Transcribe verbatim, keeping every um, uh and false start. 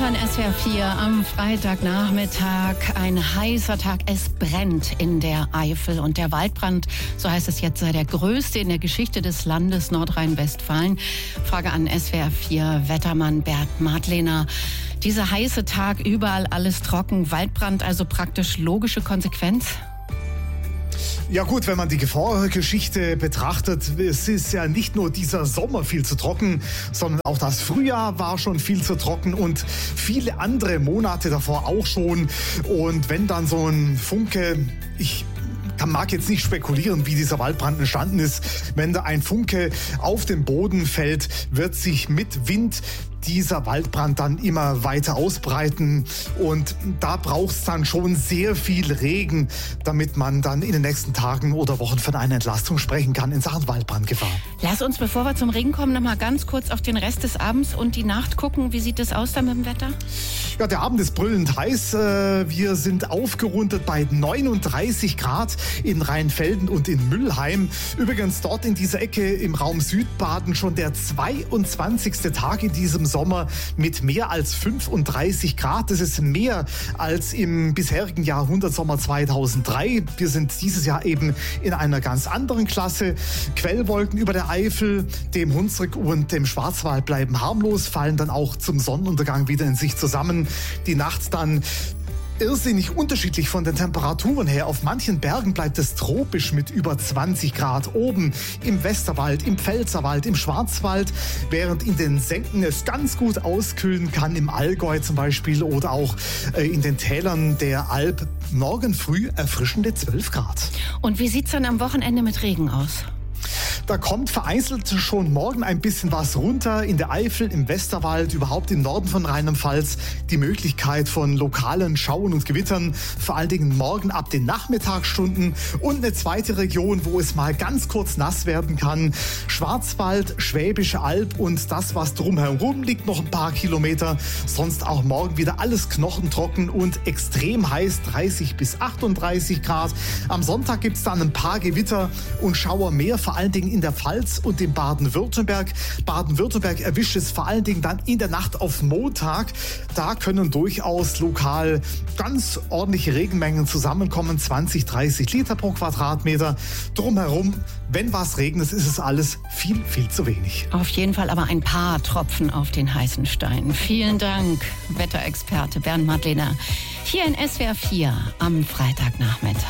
hören S W R vier am Freitagnachmittag. Ein heißer Tag. Es brennt in der Eifel. Und der Waldbrand, so heißt es jetzt, sei der größte in der Geschichte des Landes Nordrhein-Westfalen. Frage an S W R vier Wettermann Bert Madlener. Dieser heiße Tag, überall alles trocken. Waldbrand, also praktisch logische Konsequenz? Ja gut, wenn man die Vorgeschichte betrachtet, es ist ja nicht nur dieser Sommer viel zu trocken, sondern auch das Frühjahr war schon viel zu trocken und viele andere Monate davor auch schon. Und wenn dann so ein Funke, ich mag jetzt nicht spekulieren, wie dieser Waldbrand entstanden ist, wenn da ein Funke auf den Boden fällt, wird sich mit Wind dieser Waldbrand dann immer weiter ausbreiten und da braucht es dann schon sehr viel Regen, damit man dann in den nächsten Tagen oder Wochen von einer Entlastung sprechen kann in Sachen Waldbrandgefahr. Lass uns, bevor wir zum Regen kommen, noch mal ganz kurz auf den Rest des Abends und die Nacht gucken. Wie sieht es aus da mit dem Wetter? Ja, der Abend ist brüllend heiß. Wir sind aufgerundet bei neununddreißig Grad in Rheinfelden und in Mülheim. Übrigens dort in dieser Ecke im Raum Südbaden schon der zweiundzwanzigste Tag in diesem Sommer mit mehr als fünfunddreißig Grad. Das ist mehr als im bisherigen Jahrhundertsommer zweitausenddrei. Wir sind dieses Jahr eben in einer ganz anderen Klasse. Quellwolken über der Eifel, dem Hunsrück und dem Schwarzwald bleiben harmlos, fallen dann auch zum Sonnenuntergang wieder in sich zusammen. Die Nacht dann irrsinnig unterschiedlich von den Temperaturen her. Auf manchen Bergen bleibt es tropisch mit über zwanzig Grad. Oben im Westerwald, im Pfälzerwald, im Schwarzwald, während in den Senken es ganz gut auskühlen kann, im Allgäu zum Beispiel oder auch äh, in den Tälern der Alp. Morgen früh erfrischende zwölf Grad. Und wie sieht's dann am Wochenende mit Regen aus? Da kommt vereinzelt schon morgen ein bisschen was runter. In der Eifel, im Westerwald, überhaupt im Norden von Rheinland-Pfalz die Möglichkeit von lokalen Schauen und Gewittern. Vor allen Dingen morgen ab den Nachmittagsstunden. Und eine zweite Region, wo es mal ganz kurz nass werden kann. Schwarzwald, Schwäbische Alb und das, was drumherum liegt, noch ein paar Kilometer. Sonst auch morgen wieder alles knochentrocken und extrem heiß, dreißig bis achtunddreißig Grad. Am Sonntag gibt es dann ein paar Gewitter und Schauer mehr, vor allen Dingen in der Pfalz und in Baden-Württemberg. Baden-Württemberg erwischt es vor allen Dingen dann in der Nacht auf Montag. Da können durchaus lokal ganz ordentliche Regenmengen zusammenkommen. zwanzig, dreißig Liter pro Quadratmeter. Drumherum, wenn was regnet, ist es alles viel, viel zu wenig. Auf jeden Fall aber ein paar Tropfen auf den heißen Stein. Vielen Dank, Wetterexperte Bernd Madlener. Hier in S W R vier am Freitagnachmittag.